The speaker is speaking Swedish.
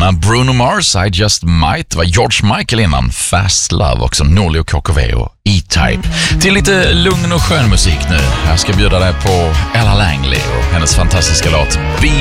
Rihanna, Bruno Mars, I Just Might. Det var George Michael innan, Fast Love, också Norli och KKV och E-Type. Till lite lugn och skön musik nu. Jag ska bjudda dig på Ella Langley och hennes fantastiska låt Be